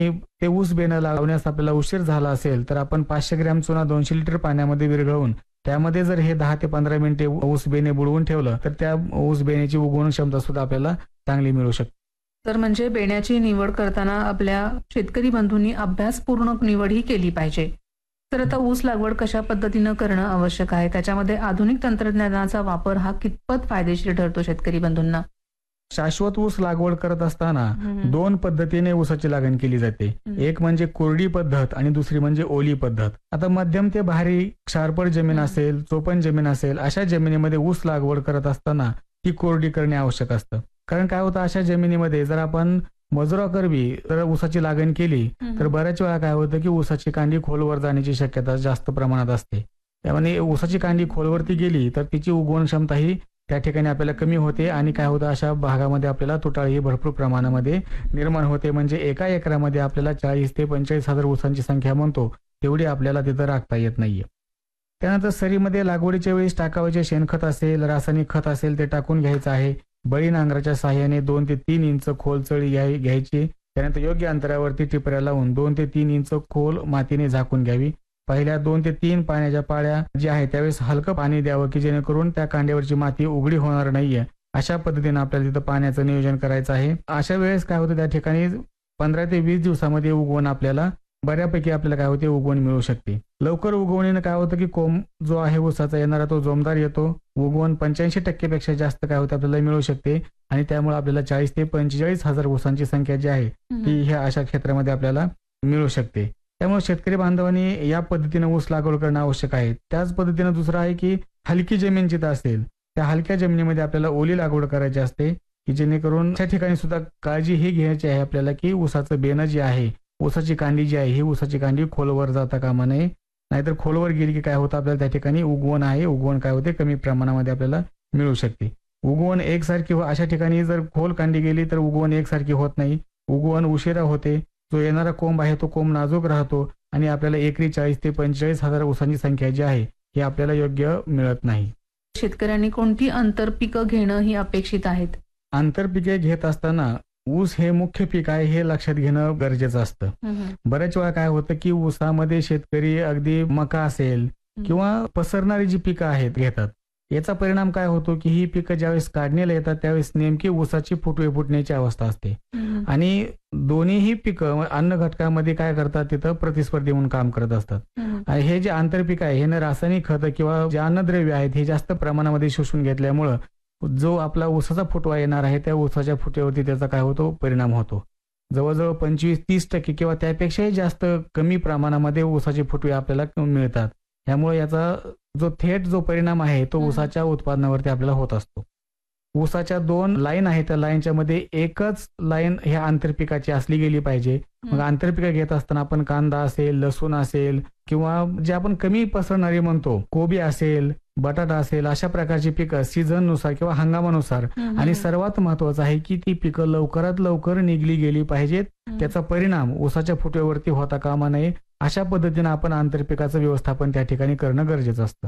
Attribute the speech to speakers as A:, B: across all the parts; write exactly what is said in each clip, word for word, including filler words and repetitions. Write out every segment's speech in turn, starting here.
A: ते ऊस बेणं लावण्यास आपल्याला उशीर झाला असेल तर आपण पाचशे ग्रॅम चुना दोनशे लिटर पाण्यामध्ये विरघळवून त्यामध्ये जर हे दहा ते पंधरा मिनिटे ऊस बेणे बुडवून ठेवलं तर त्या ऊस बेण्याची उगवण क्षमता सुद्धा आपल्याला चांगली मिळू शकते.
B: तर म्हणजे बेण्याची निवड करताना आपल्या शेतकरी बंधूंनी अभ्यासपूर्ण निवड ही केली पाहिजे. तर आता ऊस लागवड कशा पद्धतीनं करणं आवश्यक आहे, त्याच्यामध्ये आधुनिक तंत्रज्ञानाचा वापर हा कितपत फायदेशीर ठरतो शेतकरी बंधूंना?
A: शाश्वत ऊस लागवड करत असताना दोन पद्धतीने ऊसाची लागण केली जाते. एक म्हणजे कोरडी पद्धत आणि दुसरी म्हणजे ओली पद्धत. आता मध्यम ते भारी क्षारपड जमीन असेल, चोपण जमीन असेल, अशा जमिनीमध्ये ऊस लागवड करत असताना ती कोरडी करणे आवश्यक असतं. कारण काय होतं, अशा जमिनीमध्ये जर आपण मजुराकरवी जर ऊसाची लागण केली तर बऱ्याच वेळा काय होतं की ऊसाची कांडी खोलवर जाण्याची शक्यता जास्त प्रमाणात असते. त्यामुळे ऊसाची कांडी खोलवरती गेली तर तिची उगवण क्षमता ही त्या ठिकाणी आपल्याला कमी होते आणि काय होतं, अशा भागामध्ये आपल्याला तुटाळी भरपूर प्रमाणामध्ये निर्माण होते. म्हणजे एका एकरामध्ये आपल्याला चाळीस ते पंचेचाळीस हजार ऊसांची संख्या म्हणतो तेवढी आपल्याला तिथं राखता येत नाहीये. त्यानंतर सरीमध्ये लागवडीच्या वेळेस टाकावयाचे शेणखत असेल, रासायनिक खत असेल ते टाकून घ्यायचं आहे. बळी नांगराच्या साहाय्याने दोन ते तीन इंच खोल चळी घ्यायची. त्यानंतर योग्य अंतरावरती टिपऱ्या लावून दोन ते तीन इंच खोल मातीने झाकून घ्यावी. पहिल्या दोन ते तीन पाण्याच्या पाळ्या ज्या आहेत त्यावेळेस हलकं पाणी द्यावं की जेणेकरून त्या कांड्यावरची माती उघडी होणार नाहीये. अशा पद्धतीने आपल्याला तिथं पाण्याचं नियोजन करायचं आहे. अशा वेळेस काय होतं, त्या ठिकाणी पंधरा ते वीस दिवसामध्ये उगवण आपल्याला बऱ्यापैकी आपल्याला काय होते उगवण मिळू शकते. लवकर उगवणीनं काय होतं की कोंब जो आहे ऊसाचा येणारा तो जोमदार येतो. उगवण पंच्याऐंशी टक्के पेक्षा जास्त काय होतं आपल्याला मिळू शकते आणि त्यामुळे आपल्याला चाळीस ते पंचेचाळीस हजार ऊसांची संख्या जी आहे ती ह्या अशा क्षेत्रामध्ये आपल्याला मिळू शकते. त्यामुळे शेतकरी बांधवांनी या पद्धतीने ऊस लागवड करणं आवश्यक आहे. त्याच पद्धतीनं दुसरं आहे की हलकी जमीन जिथं असेल त्या हलक्या जमिनीमध्ये आपल्याला ओली लागवड करायची असते की जेणेकरून त्या ठिकाणी सुद्धा काळजी ही घ्यायची आहे आपल्याला की ऊसाचं बेणं जे आहे, ऊसाची कांडी जी आहे ही ऊसाची कांडी खोलवर जाता कामा नये. नाहीतर खोलवर गेली की काय होतं, आपल्याला त्या ठिकाणी उगवण आहे उगवण काय होते कमी प्रमाणामध्ये आपल्याला मिळू शकते. उगवण एकसारखी हो अशा ठिकाणी जर खोल कांडी गेली तर उगवण एकसारखी होत नाही. उगवण उशिरा होते. जो येणारा कोंब आहे तो कोंब नाजूक राहतो आणि आपल्याला एकरी चाळीस ते पंचेचाळीस हजार ऊसांची संख्या जी आहे ही आपल्याला योग्य मिळत नाही.
B: शेतकऱ्यांनी कोणती आंतरपिकं घेणं ही अपेक्षित आहेत?
A: आंतरपिके घेत असताना ऊस हे मुख्य पीक आहे हे लक्षात घेणं गरजेचं असतं. बऱ्याच वेळा काय होतं की ऊसामध्ये शेतकरी अगदी मका असेल किंवा पसरणारी जी पिकं आहेत घेतात. याचा परिणाम काय होतो की ही पिकं ज्यावेळेस काढणीला येतात त्यावेळेस नेमकी ऊसाची फुटवे फुटण्याची अवस्था असते आणि दोन्हीही पिकं अन्न घटकामध्ये काय करतात तिथं प्रतिस्पर्धी म्हणून काम करत असतात. आणि हे जे आंतरपीक आहे हे रासायनिक खत किंवा जे अन्नद्रव्य आहेत हे जास्त प्रमाणामध्ये शोषून घेतल्यामुळं जो आपला ऊसाचा फुटवा येणार आहे त्या ऊसाच्या फुटव्यावरती त्याचा काय होतो परिणाम होतो. जवळजवळ पंचवीस तीस टक्के किंवा त्यापेक्षाही जास्त कमी प्रमाणामध्ये ऊसाचे फुटवे आपल्याला मिळतात. त्यामुळे याचा जो थेट जो परिणाम आहे तो ऊसाच्या उत्पादनावरती आपल्याला होत असतो. ऊसाच्या दोन लाईन आहेत त्या लाईनच्या मध्ये एकच लाईन ह्या आंतरपिकाची असली गेली पाहिजे. मग आंतरपिकं घेत असताना आपण कांदा असेल, लसूण असेल किंवा जे आपण कमी पसरणारी म्हणतो कोबी असेल, बटाटा असेल, अशा प्रकारची पिकं सीझन नुसार किंवा हंगामानुसार आणि सर्वात महत्वाचं आहे की ती पिकं लवकरात लवकर निघली गेली पाहिजेत. त्याचा परिणाम ऊसाच्या फुटव्यावरती होता कामा नये. अशा पद्धतीने आपण आंतरपिकाचं व्यवस्थापन त्या ठिकाणी करणं गरजेचं असतं.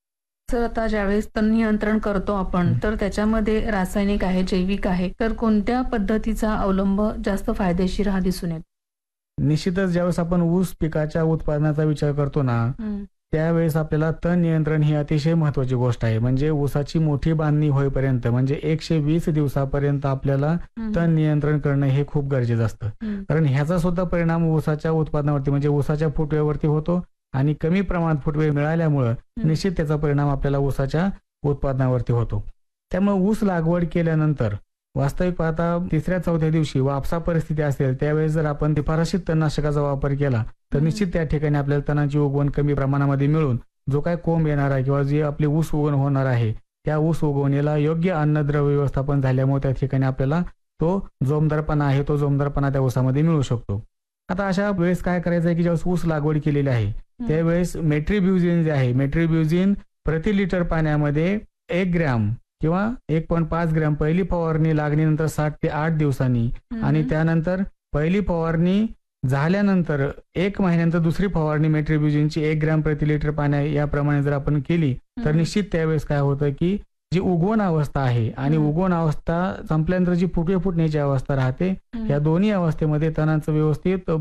B: सर, आता ज्यावेळेस तण नियंत्रण करतो आपण तर त्याच्यामध्ये रासायनिक आहे, जैविक आहे, तर कोणत्या पद्धतीचा अवलंब जास्त फायदेशीर हा दिसून येतो?
A: निश्चितच ज्यावेळेस आपण ऊस पिकाच्या उत्पादनाचा विचार करतो ना त्यावेळेस आपल्याला तण नियंत्रण ही अतिशय महत्वाची गोष्ट आहे. म्हणजे ऊसाची मोठी बांधणी होईपर्यंत म्हणजे एकशे वीस दिवसापर्यंत आपल्याला तण नियंत्रण करणं हे खूप गरजेचं असतं. कारण ह्याचा सुद्धा परिणाम ऊसाच्या उत्पादनावरती म्हणजे ऊसाच्या फुटव्यावरती होतो आणि कमी प्रमाणात फुटवे मिळाल्यामुळं निश्चित त्याचा परिणाम आपल्याला ऊसाच्या उत्पादनावरती होतो. त्यामुळे ऊस लागवड केल्यानंतर वास्तविक पाहता तिसऱ्या चौथ्या दिवशी वापसा परिस्थिती असेल त्यावेळेस जर आपण शिफारशीत तणनाशकाचा वापर केला तर निश्चित त्या ठिकाणी आपल्याला तणांची उगवण कमी प्रमाणामध्ये मिळून जो काय कोंब येणार आहे किंवा जी आपली ऊस उगवण होणार आहे त्या ऊस उगवणीला योग्य अन्नद्रव्य व्यवस्थापन झाल्यामुळे त्या ठिकाणी आपल्याला तो जोमदारपणा आहे तो जोमदारपणा त्या ऊसामध्ये मिळू शकतो. आता अशा वेळेस काय करायचं आहे की ज्यावेळेस ऊस लागवड केलेली आहे त्यावेळेस मेट्रिब्युझिन जे आहे मेट्रिब्युझिन प्रति लिटर पाण्यामध्ये एक ग्रॅम किंवा एक पॉईंट पाच ग्रॅम पहिली फवारणी लागणीनंतर साठ ते आठ दिवसांनी आणि त्यानंतर पहिली फवारणी झाल्यानंतर एक महिन्यानंतर दुसरी फवारणी मेट्रिब्युझिनची एक ग्रॅम प्रति लिटर पाण्या याप्रमाणे जर आपण केली तर निश्चित त्यावेळेस काय होतं की जी उगवण अवस्था आहे आणि उगवण अवस्था संपल्यानंतर जी फुटवे फुटण्याची अवस्था राहते या दोन्ही अवस्थेमध्ये तणांचं व्यवस्थित